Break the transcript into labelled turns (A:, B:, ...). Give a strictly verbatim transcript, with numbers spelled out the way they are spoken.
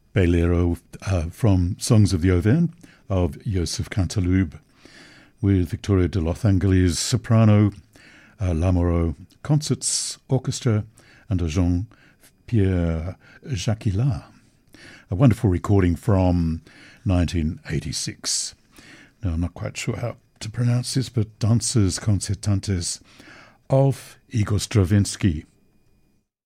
A: Bolero uh, from Songs of the Auvergne of Joseph Canteloube, with Victoria de Lothangelis soprano, uh, Lamoureux Concerts Orchestra, and Jean-Pierre Jacquillard. A wonderful recording from nineteen eighty-six. Now, I'm not quite sure how to pronounce this, but Dances Concertantes of Igor Stravinsky.